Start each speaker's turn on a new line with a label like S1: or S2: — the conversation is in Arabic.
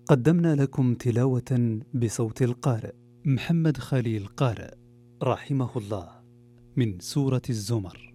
S1: قدمنا لكم تلاوة بصوت القارئ محمد خليل قارئ رحمه الله من سورة الزمر.